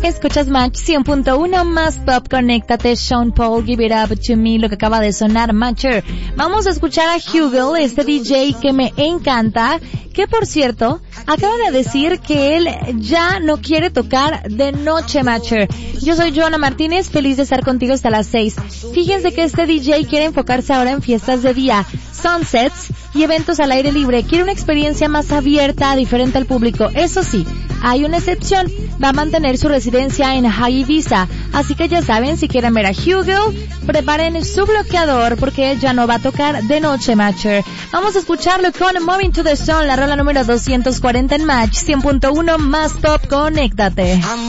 Escuchas Match 100.1 más Pop, conéctate, Sean Paul, Give It Up To Me, lo que acaba de sonar, Matcher. Vamos a escuchar a Hugel, este DJ que me encanta, que por cierto, acaba de decir que él ya no quiere tocar de noche, Matcher. Yo soy Joana Martínez, feliz de estar contigo hasta las 6. Fíjense que este DJ quiere enfocarse ahora en fiestas de día, sunsets y eventos al aire libre. Quiere una experiencia más abierta, diferente al público. Eso sí, hay una excepción. Va a mantener su residencia en High Ibiza. Así que ya saben, si quieren ver a Hugel, preparen su bloqueador porque él ya no va a tocar de noche, Matcher. Vamos a escucharlo con Moving to the Sun, la rola número 240 en Match 100.1 más Pop, conéctate.